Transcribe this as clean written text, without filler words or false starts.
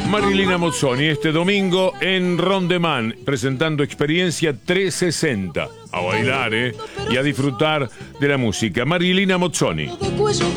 Marilina Mozzoni este domingo en Rondemán, presentando Experiencia 360. A bailar, y a disfrutar de la música. Marilina Mozzoni.